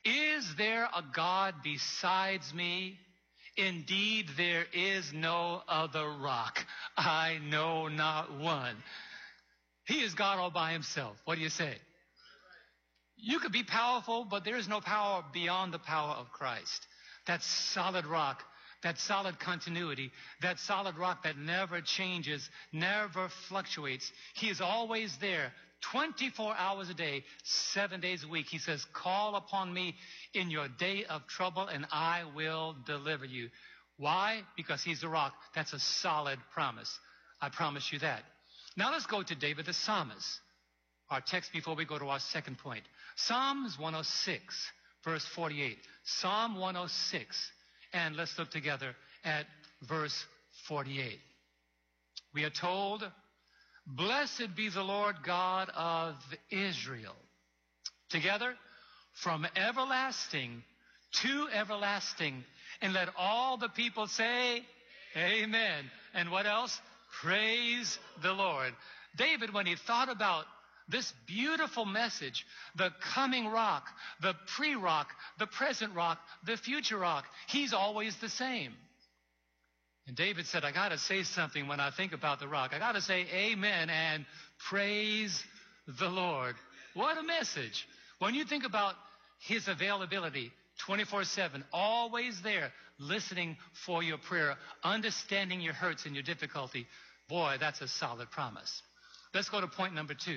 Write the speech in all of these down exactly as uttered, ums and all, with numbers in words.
Is there a God besides me? Indeed, there is no other rock. I know not one. He is God all by himself. What do you say? You could be powerful, but there is no power beyond the power of Christ. That solid rock, that solid continuity, that solid rock that never changes, never fluctuates. He is always there, twenty-four hours a day, seven days a week. He says, call upon me in your day of trouble and I will deliver you. Why? Because he's the rock. That's a solid promise. I promise you that. Now let's go to David the psalmist. Our text before we go to our second point. Psalms one oh six, verse forty-eight. Psalm one oh six. And let's look together at verse forty-eight. We are told, blessed be the Lord God of Israel. Together, from everlasting to everlasting. And let all the people say, amen. And what else? Praise the Lord. David, when he thought about this beautiful message, the coming rock, the pre-rock, the present rock, the future rock, he's always the same. And David said, I got to say something when I think about the rock. I got to say amen and praise the Lord. What a message. When you think about his availability, twenty-four seven, always there, listening for your prayer, understanding your hurts and your difficulty, boy, that's a solid promise. Let's go to point number two.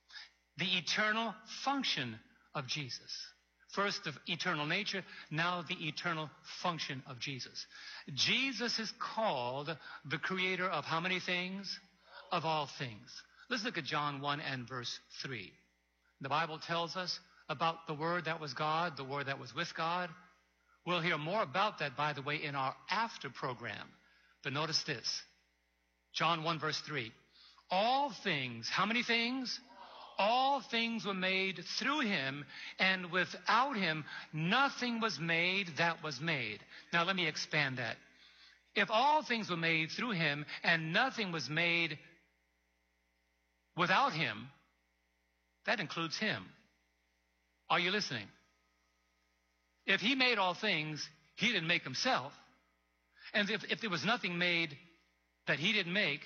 The eternal function of Jesus. First, the eternal nature, now the eternal function of Jesus. Jesus is called the creator of how many things? Of all things. Let's look at John one and verse three. The Bible tells us about the Word that was God, the Word that was with God. We'll hear more about that, by the way, in our after program. But notice this. John one verse three. All things, how many things? All things were made through him, and without him, nothing was made that was made. Now, let me expand that. If all things were made through him, and nothing was made without him, that includes him. Are you listening? If he made all things, he didn't make himself. And if, if there was nothing made that he didn't make,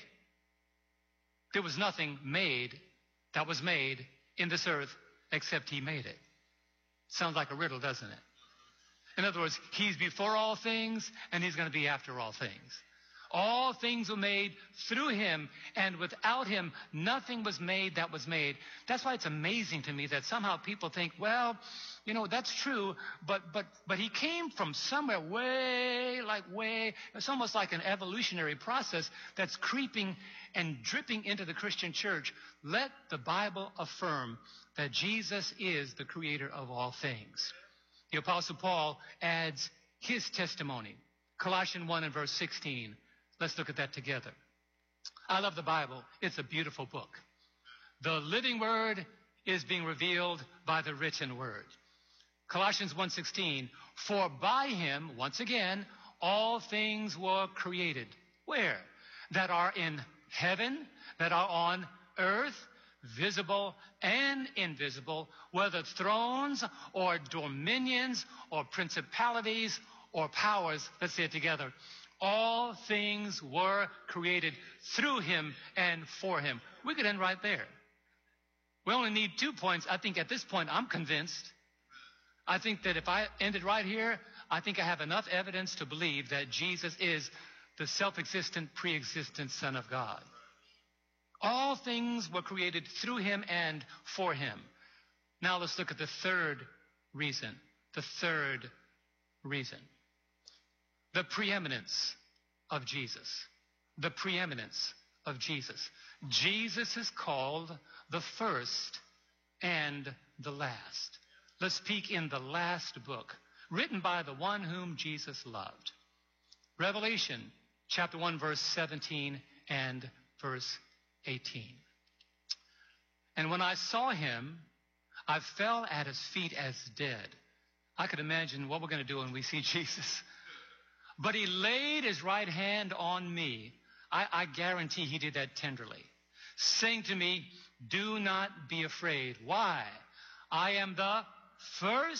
there was nothing made that was made in this earth except he made it. Sounds like a riddle, doesn't it? In other words, he's before all things and he's going to be after all things. All things were made through him, and without him, nothing was made that was made. That's why it's amazing to me that somehow people think, well, you know, that's true, but but but he came from somewhere way, like way, it's almost like an evolutionary process that's creeping and dripping into the Christian church. Let the Bible affirm that Jesus is the creator of all things. The Apostle Paul adds his testimony. Colossians one and verse sixteen. Let's look at that together. I love the Bible. It's a beautiful book. The living word is being revealed by the written word. Colossians one sixteen, for by him, once again, all things were created. Where? That are in heaven, that are on earth, visible and invisible, whether thrones or dominions or principalities or powers. Let's say it together. All things were created through him and for him. We could end right there. We only need two points. I think at this point I'm convinced. I think that if I ended right here, I think I have enough evidence to believe that Jesus is the self-existent, pre-existent Son of God. All things were created through him and for him. Now let's look at the third reason. The third reason. The preeminence of Jesus. The preeminence of Jesus. Jesus is called the first and the last. Let's speak in the last book, written by the one whom Jesus loved. Revelation chapter one, verse seventeen and verse eighteen. And when I saw him, I fell at his feet as dead. I could imagine what we're going to do when we see Jesus. But he laid his right hand on me. I, I guarantee he did that tenderly, saying to me, do not be afraid. Why? I am the first